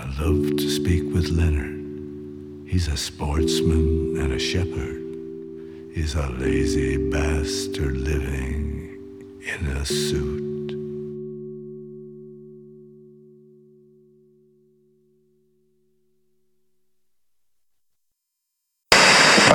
I love to speak with Leonard. He's a sportsman and a shepherd. He's a lazy bastard living in a suit.